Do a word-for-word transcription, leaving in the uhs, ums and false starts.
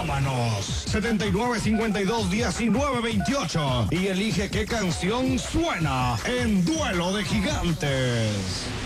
Llámanos setenta y nueve cincuenta y dos diecinueve veintiocho y elige qué canción suena en Duelo de Gigantes.